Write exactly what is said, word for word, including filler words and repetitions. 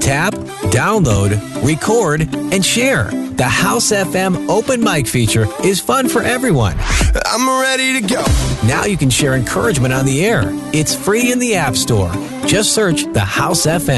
Tap, download, record, and share. The House F M open mic feature is fun for everyone. I'm ready to go. Now you can share encouragement on the air. It's free in the App Store. Just search the House F M.